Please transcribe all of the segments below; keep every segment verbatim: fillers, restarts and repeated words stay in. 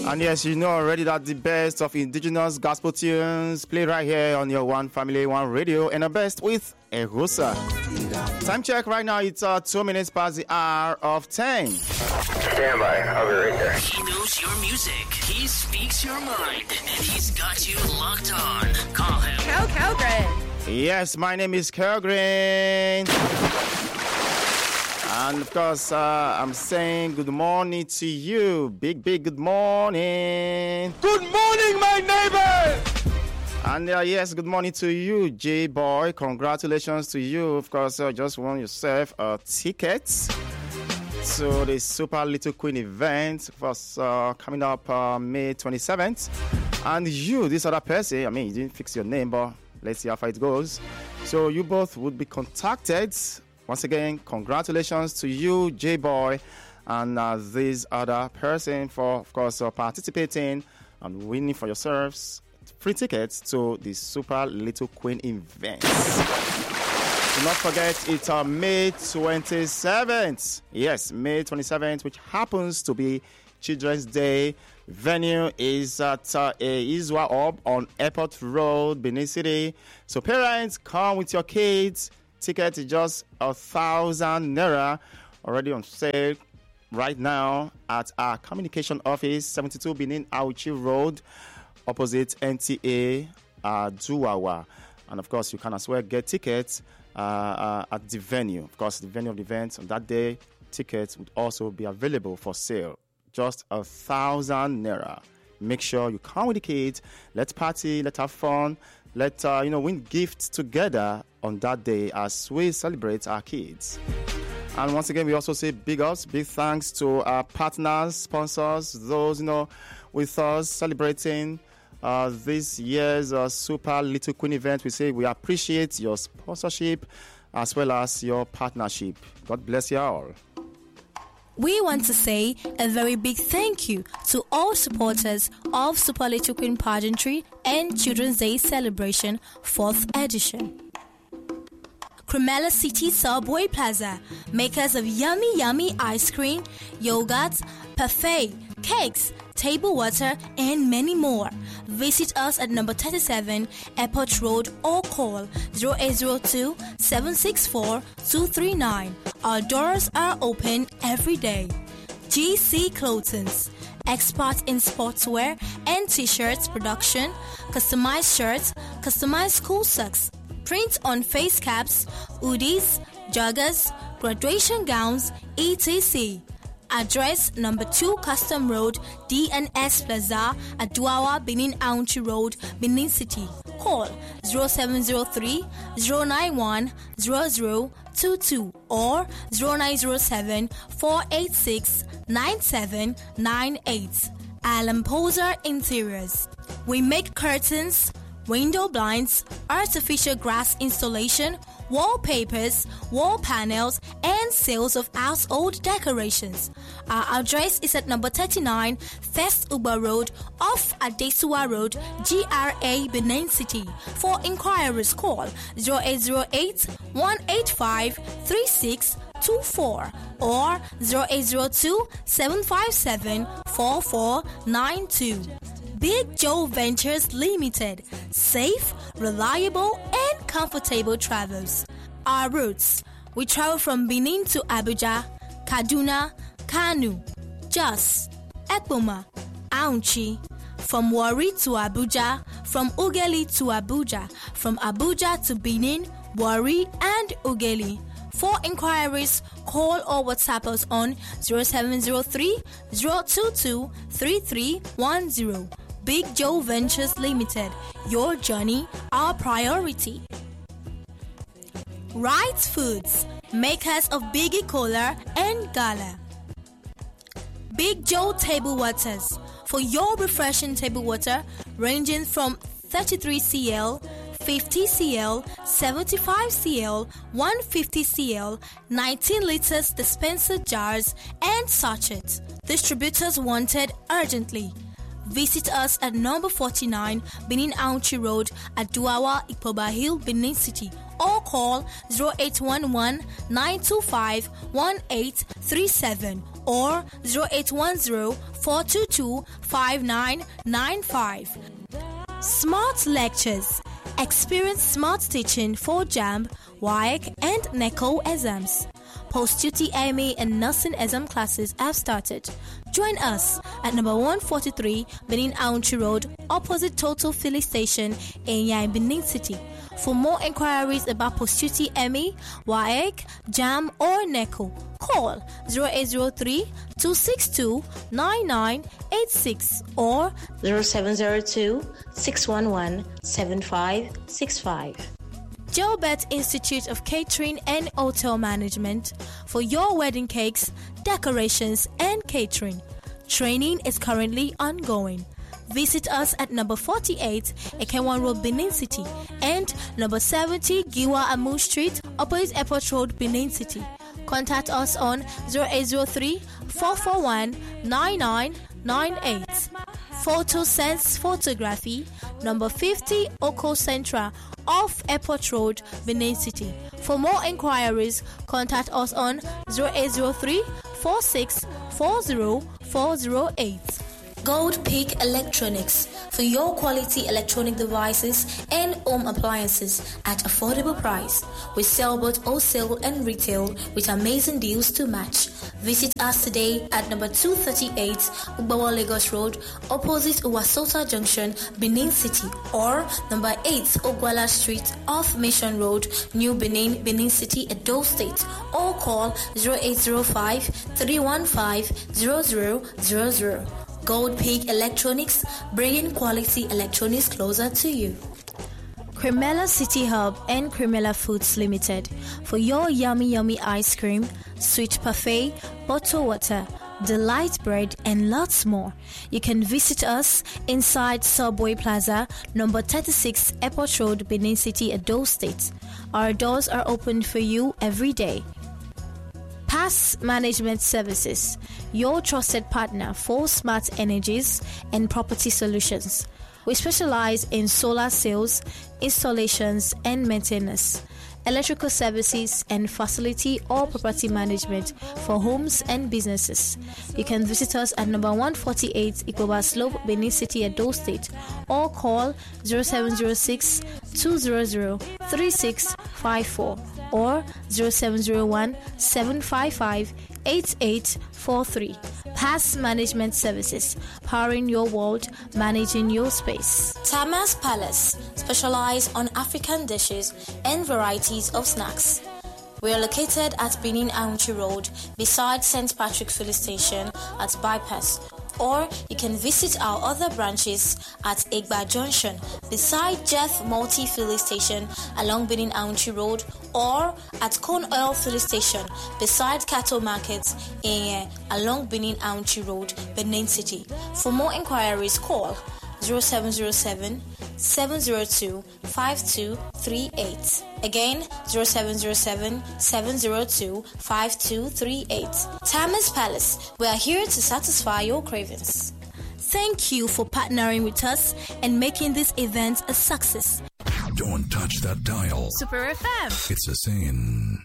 And yes, you know already that the best of indigenous gospel tunes play right here on your One Family, One Radio, and the best with Erosa. Time check right now, it's uh, two minutes past the hour of ten. Stand by, I'll be right there. He knows your music, he speaks your mind, and he's got you locked on. Call him. Kel Kelgren. Yes, my name is Kelgren. And of course, uh, I'm saying good morning to you. Big, big good morning. Good morning, my neighbor. And uh, yes, good morning to you, J-Boy. Congratulations to you. Of course, uh, just won yourself a ticket to the Super Little Queen event was uh, coming up uh, May twenty-seventh. And you, this other person, I mean, you didn't fix your name, but let's see how far it goes. So you both would be contacted. Once again, congratulations to you, J-Boy, and uh, this other person for, of course, uh, participating and winning for yourselves free tickets to the Super Little Queen event. Do not forget, it's uh, May twenty-seventh. Yes, May twenty-seventh, which happens to be Children's Day. Venue is at uh, Izwa Hub on Airport Road, Benin City. So parents, come with your kids. Ticket is just a thousand naira, already on sale right now at our communication office, seventy-two Benin Auchi Road, opposite N T A uh, Duwawa. And of course, you can as well get tickets uh, uh, at the venue. Of course, the venue of the event on that day, tickets would also be available for sale. Just a thousand naira. Make sure you come with the kids. Let's party. Let's have fun. Let's uh, you know win gifts together on that day as we celebrate our kids. And once again, we also say big ups, big thanks to our partners, sponsors, those you know with us celebrating uh, this year's uh, Super Little Queen event. We say we appreciate your sponsorship as well as your partnership. God bless you all. We want to say a very big thank you to all supporters of Super Little Queen Pageantry and Children's Day Celebration fourth edition. Cremella City Subway Plaza, makers of yummy yummy ice cream, yogurt, parfait, cakes, table water, and many more. Visit us at number thirty-seven Airport Road or call zero eight zero two, seven six four, two three nine. Our doors are open every day. G C Clothings, expert in sportswear and t-shirts production, customized shirts, customized school socks, print on face caps, hoodies, joggers, graduation gowns, et cetera. Address number two Custom Road, D N S Plaza, at Duawa, Benin Auchi Road, Benin City. Call zero seven zero three, zero nine one, zero zero two two or zero nine zero seven, four eight six, nine seven nine eight. Alan Poser Interiors. We make curtains, window blinds, artificial grass installation, wallpapers, wall panels, and sales of household decorations. Our address is at number thirty-nine First Uber Road off Adesua Road, G R A, Benin City. For inquiries, call zero eight zero eight, one eight five, three six two four or zero eight zero two, seven five seven, four four nine two. Big Joe Ventures Limited. Safe, reliable, and comfortable travels. Our routes. We travel from Benin to Abuja, Kaduna, Kanu, Jos, Ekpoma, Auchi. From Warri to Abuja, from Ughelli to Abuja, from Abuja to Benin, Warri, and Ughelli. For inquiries, call or WhatsApp us on zero seven zero three, zero two two, three three one zero. Big Joe Ventures Limited. Your journey, our priority. Right Foods, makers of Biggie Cola and Gala. Big Joe Table Waters, for your refreshing table water ranging from thirty-three centiliters, fifty centiliters, seventy-five centiliters, one hundred fifty centiliters, nineteen liters dispenser jars, and sachets. Distributors wanted urgently. Visit us at number forty-nine Benin Auchi Road at Duawa, Ikpoba Hill, Benin City, or call zero eight one one, nine two five, one eight three seven or zero eight one zero, four two two, five nine nine five. Smart Lectures. Experience smart teaching for JAMB, W A E C and NECO exams. Post-U T M E and nursing exam classes have started. Join us at number one forty-three Benin Aounchi Road, opposite Total Filling Station in Yan Benin City. For more inquiries about Post-U T M E, W A E C, JAMB or NECO, call zero eight zero three, two six two, nine nine eight six or zero seven zero two, six one one, seven five six five. Jobet Institute of Catering and Hotel Management for your wedding cakes, decorations, and catering. Training is currently ongoing. Visit us at number forty-eight Ekenwan Road, Benin City, and number seventy Giwa Amu Street, opposite Airport Road, Benin City. Contact us on zero eight zero three, four four one, nine nine nine eight. Photo Sense Photography, number fifty Oko Centra, off Airport Road, Benin City. For more inquiries, contact us on zero eight zero three, four six four zero, four zero eight. Gold Peak Electronics for your quality electronic devices and home appliances at affordable price. We sell both wholesale and retail with amazing deals to match. Visit us today at number two thirty-eight Ugbawa Lagos Road, opposite Uwasota Junction, Benin City, or number eight Ogwala Street, off Mission Road, New Benin, Benin City, Edo State, or call zero eight zero five, three one five, zero zero zero zero. Gold Peak Electronics, bringing quality electronics closer to you. Cremella City Hub and Cremella Foods Limited for your yummy yummy ice cream, sweet parfait, bottled water, delight bread, and lots more. You can visit us inside Subway Plaza, number thirty-six Airport Road, Benin City, Edo State. Our doors are open for you every day. Pass Management Services, your trusted partner for smart energies and property solutions. We specialize in solar sales, installations, and maintenance, electrical services, and facility or property management for homes and businesses. You can visit us at number one forty-eight Ikoba Slope, Benin City, Edo State, or call zero seven zero six, two zero zero, three six five four or zero seven zero one, seven five five, eight eight four three. Pass Management Services, powering your world, managing your space. Tamas Palace, specialize on African dishes and varieties of snacks. We are located at Benin Aounchi Road, beside Saint Patrick Filling Station at Bypass. Or you can visit our other branches at Egba Junction, beside Jeff Multi Filling Station along Benin Aounchi Road, or at Cone Oil Filling Station beside Cattle Markets in, uh, along Benin Aounchi Road, Benin City. For more inquiries, call zero seven zero seven, seven zero two, five two three eight. Again, zero seven zero seven, seven zero two, five two three eight. Tamas Palace, we are here to satisfy your cravings. Thank you for partnering with us and making this event a success. Don't touch that dial. Super F M. It's a sin.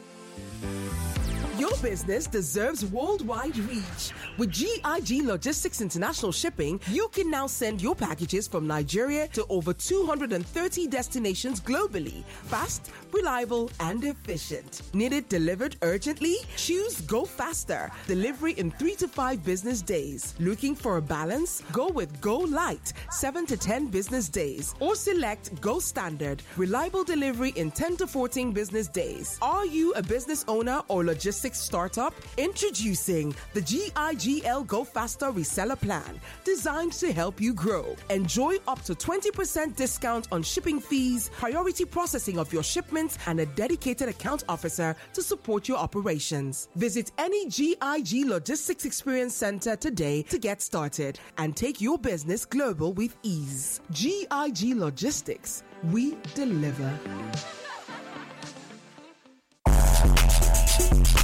Your business deserves worldwide reach. With G I G Logistics International Shipping, you can now send your packages from Nigeria to over two hundred thirty destinations globally. Fast, reliable, and efficient. Need it delivered urgently? Choose Go Faster. Delivery in three to five business days. Looking for a balance? Go with Go Light, seven to ten business days. Or select Go Standard. Reliable delivery in ten to fourteen business days. Are you a business owner or logistics startup? Introducing the G I G L Go Faster Reseller Plan, designed to help you grow. Enjoy up to twenty percent discount on shipping fees, priority processing of your shipments, and a dedicated account officer to support your operations. Visit any G I G Logistics Experience Center today to get started and take your business global with ease. G I G Logistics, we deliver.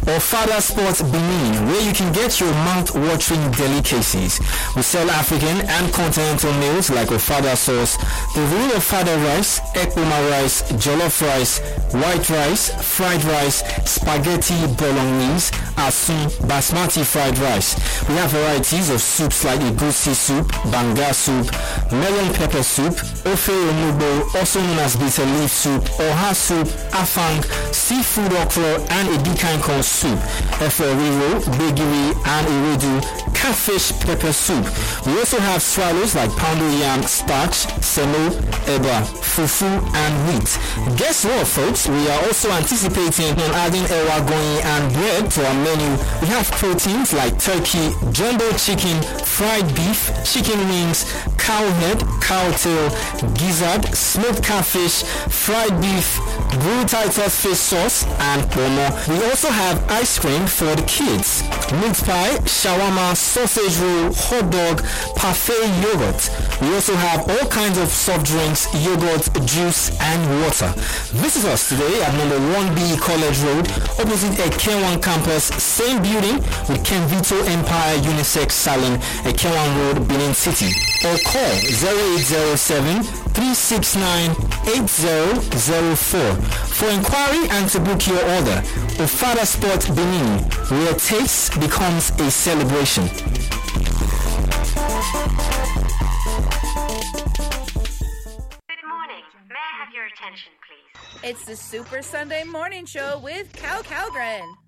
Ofada Sports Benin, where you can get your mouth-watering delicacies. We sell African and continental meals like Ofada sauce, the real Ofada rice, ekpoma rice, jollof rice, white rice, fried rice, spaghetti bolognese, asun, basmati fried rice. We have varieties of soups like egusi soup, banga soup, melon pepper soup, ofe onugbo, also known as bitter leaf soup, oha soup, afang, seafood okra, and edikankon soup, eforiro, begiri, and ewedu, catfish pepper soup. We also have swallows like poundo yam, starch, semo, eba, fufu, and wheat. Guess what, folks? We are also anticipating on adding ewagoyi and bread to our menu. We have proteins like turkey, jumbo chicken, fried beef, chicken wings, cow head, cow tail, gizzard, smoked catfish, fried beef, grilled Titus fish sauce, and pomo. We also have ice cream for the kids, meat pie, shawarma, sausage roll, hot dog, parfait yogurt. We also have all kinds of soft drinks, yogurt, juice, and water. Visit us today at number one B College Road, opposite Ekenwan campus, same building with Kenvito Empire Unisex Salon, Ekenwan Road, Benin City. Or call zero eight zero seven, three six nine, eight zero zero four. For inquiry and to book your order, Ofada Sport Benin, where taste becomes a celebration. It's the Super Sunday Morning Show with Cal Calgren.